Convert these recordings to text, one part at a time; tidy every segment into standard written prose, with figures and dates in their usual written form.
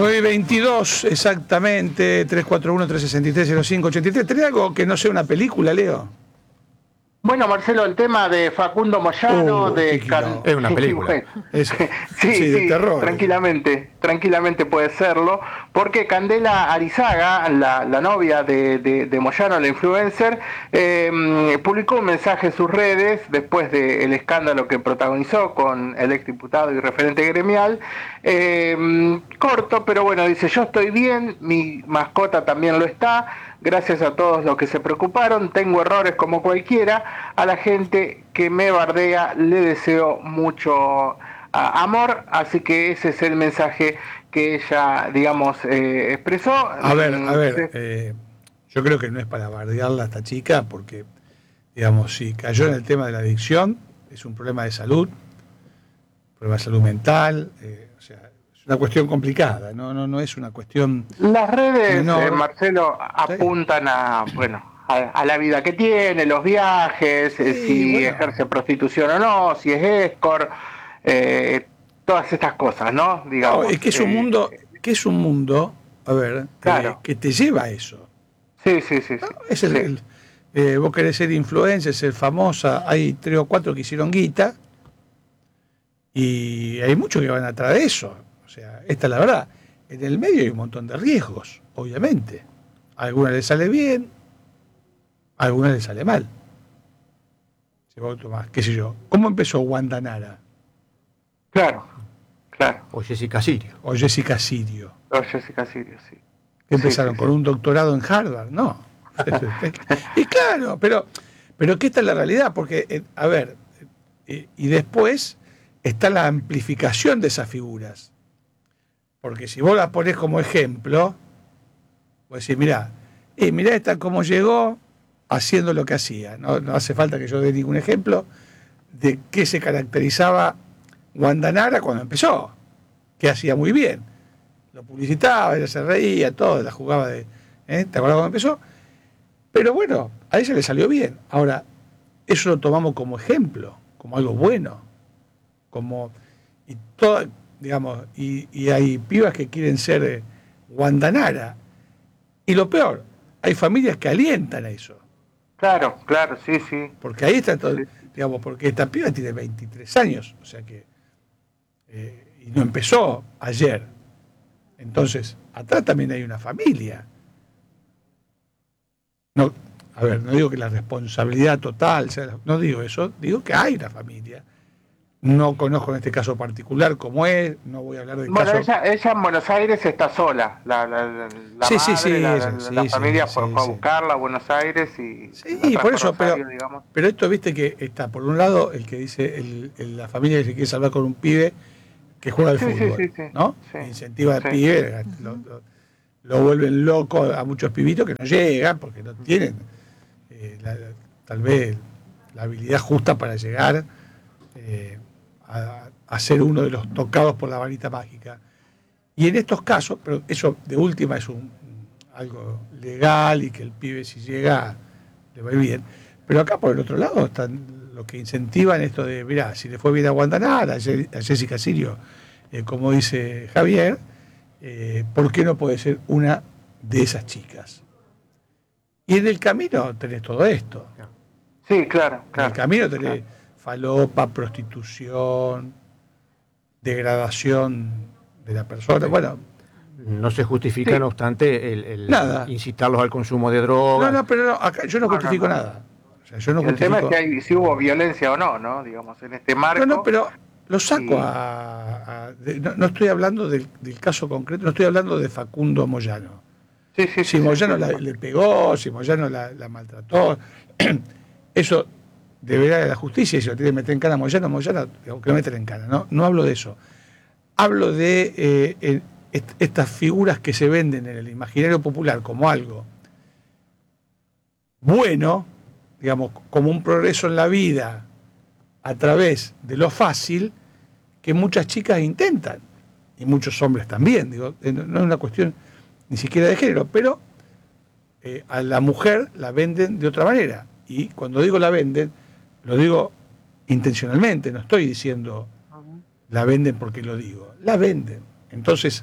9:22 exactamente, 341-363-0583. ¿Tenés algo que no sea una película, Leo? Bueno, Marcelo, el tema de Facundo Moyano, es una película. Sí, de terror. Tranquilamente puede serlo, porque Candela Arizaga, la novia de Moyano, la influencer, publicó un mensaje en sus redes después del escándalo que protagonizó con el exdiputado y referente gremial, corto, pero bueno, dice: yo estoy bien, mi mascota también lo está. Gracias a todos los que se preocuparon, tengo errores como cualquiera, a la gente que me bardea le deseo mucho amor, así que ese es el mensaje que ella, digamos, expresó. A ver, yo creo que no es para bardearla a esta chica, porque, digamos, si cayó en el tema de la adicción, es un problema de salud, mental, o sea, es una cuestión complicada, no es una cuestión... Las redes, menor. Marcelo, apuntan a la vida que tiene, los viajes, si ejerce prostitución o no, si es escort, todas estas cosas, ¿no? Digamos, no, es que es un mundo, a ver, claro, que te lleva a eso. Sí. ¿No? Es vos querés ser influencer, ser famosa, hay 3 o 4 que hicieron guita, y hay muchos que van atrás de eso. O sea, esta es la verdad. En el medio hay un montón de riesgos, obviamente. A algunas les sale bien, a algunas les sale mal. Qué sé yo. ¿Cómo empezó Wanda Nara? Claro. O Jessica Sirio. Sí. Empezaron con un doctorado en Harvard, no. Y claro, pero que esta es la realidad, porque, a ver, y después está la amplificación de esas figuras. Porque si vos las ponés como ejemplo, vos decís, mirá esta cómo llegó haciendo lo que hacía. No hace falta que yo dé ningún ejemplo de qué se caracterizaba Wanda Nara cuando empezó, que hacía muy bien. Lo publicitaba, ella se reía, todo, la jugaba de... ¿Te acuerdas cuando empezó? Pero bueno, a ella le salió bien. Ahora, eso lo tomamos como ejemplo, como algo bueno. Y hay pibas que quieren ser Wanda Nara. Y lo peor, hay familias que alientan a eso. Claro, sí. Porque ahí está todo, digamos, porque esta piba tiene 23 años, o sea que y no empezó ayer. Entonces, atrás también hay una familia. No digo que la responsabilidad total, no digo eso, digo que hay una familia. No conozco en este caso particular cómo es, no voy a hablar del caso. Bueno, ella en Buenos Aires está sola, la familia fue a buscarla a Buenos Aires y... Sí, por eso, pero esto, viste que está, por un lado, el que dice, la familia que se quiere salvar con un pibe que juega al fútbol, ¿no? Sí, incentiva al pibe, lo vuelven loco a muchos pibitos que no llegan porque no tienen tal vez la habilidad justa para llegar a ser uno de los tocados por la varita mágica. Y en estos casos, pero eso de última es algo legal y que el pibe, si llega, le va a ir bien. Pero acá por el otro lado están los que incentivan esto de, mirá, si le fue bien a Wanda Nara, a Jessica Sirio, como dice Javier, ¿por qué no puede ser una de esas chicas? Y en el camino tenés todo esto. Sí, claro. En el camino tenés falopa, prostitución, degradación de la persona. Bueno, no se justifica, no obstante, el incitarlos al consumo de drogas. Pero acá yo no justifico nada. O sea, yo no el tema es que si hubo violencia o no, digamos, en este marco. No, pero lo saco no estoy hablando del caso concreto, no estoy hablando de Facundo Moyano. Si Moyano le pegó, si Moyano la maltrató, eso deberá de la justicia, y si lo tiene que meter en cana Moyano, que lo meter en cana. No hablo de eso. Hablo de estas figuras que se venden en el imaginario popular como algo bueno, digamos, como un progreso en la vida a través de lo fácil, que muchas chicas intentan, y muchos hombres también. Digo, no es una cuestión ni siquiera de género, pero a la mujer la venden de otra manera. Y cuando digo la venden, lo digo intencionalmente, no estoy diciendo la venden porque lo digo, la venden. Entonces,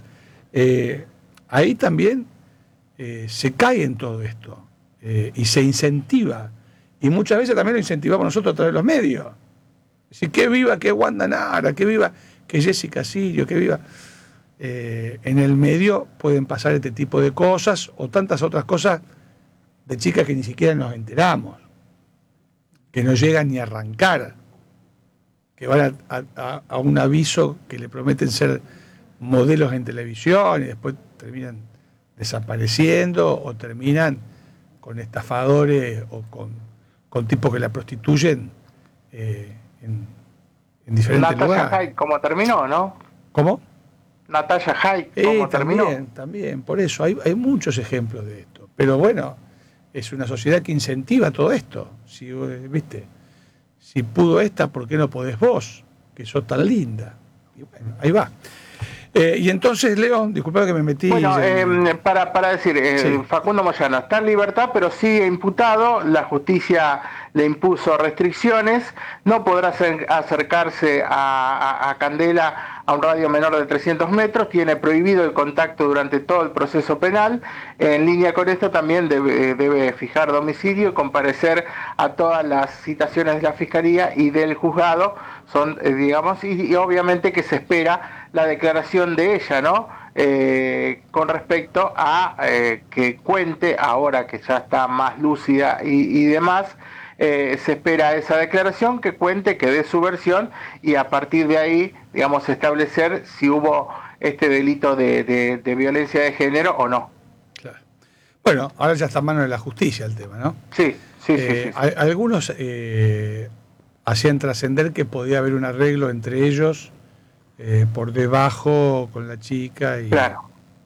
Ahí también se cae en todo esto y se incentiva. Y muchas veces también lo incentivamos nosotros a través de los medios. Es decir, que viva, que Wanda Nara, que viva, que Jessica Sirio, que viva. En el medio pueden pasar este tipo de cosas o tantas otras cosas de chicas que ni siquiera nos enteramos, que no llegan ni a arrancar, que van a un aviso que le prometen ser modelos en televisión y después terminan desapareciendo o terminan con estafadores o con tipos que la prostituyen en diferentes Natasha lugares. Haid, ¿cómo terminó, no? ¿Cómo? Natasha Haid, ¿cómo terminó? También, por eso hay muchos ejemplos de esto. Pero bueno, es una sociedad que incentiva todo esto. Si, ¿viste? Si pudo esta, ¿por qué no podés vos? Que sos tan linda. Y bueno, ahí va. Y entonces, León, disculpa que me metí. Bueno, para decir, sí. Facundo Moyano está en libertad, pero sigue imputado. La justicia le impuso restricciones. No podrá acercarse a Candela a un radio menor de 300 metros. Tiene prohibido el contacto durante todo el proceso penal. En línea con esto, también debe fijar domicilio y comparecer a todas las citaciones de la Fiscalía y del juzgado. Son, digamos, y obviamente que se espera la declaración de ella, ¿no? Con respecto a que cuente, ahora que ya está más lúcida y demás, se espera esa declaración, que cuente, que dé su versión y a partir de ahí, digamos, establecer si hubo este delito de violencia de género o no. Claro. Bueno, ahora ya está en manos de la justicia el tema, ¿no? Sí. Algunos hacían trascender que podía haber un arreglo entre ellos por debajo con la chica y claro.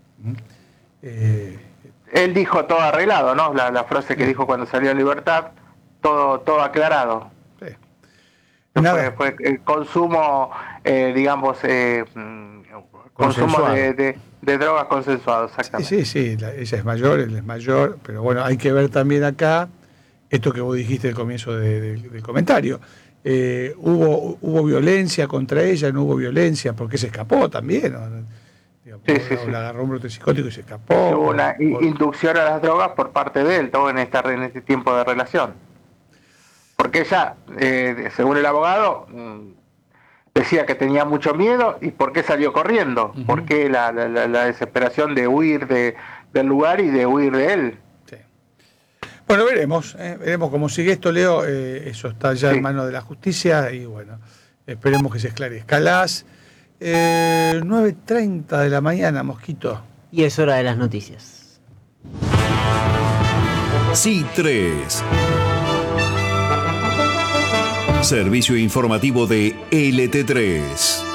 Él dijo todo arreglado, ¿no? La frase que dijo cuando salió en libertad, todo aclarado. Sí. Fue el consumo, digamos, consumo de drogas consensuado, exactamente. Sí, ella es mayor, él es mayor, pero bueno, hay que ver también acá esto que vos dijiste al comienzo del comentario. ¿Hubo violencia contra ella? ¿No hubo violencia? Porque se escapó también, ¿no? Digamos, sí. La agarró un brote psicótico y se escapó. Hubo una inducción a las drogas por parte de él, todo en este tiempo de relación. Porque ella, según el abogado, decía que tenía mucho miedo. ¿Y por qué salió corriendo? Uh-huh. ¿Por qué la desesperación de huir del lugar y de huir de él? Bueno, veremos cómo sigue esto, Leo. Eso está ya en manos de la justicia y bueno, esperemos que se esclarezca. Las 9:30 de la mañana, Mosquito. Y es hora de las noticias. C3. Servicio informativo de LT3.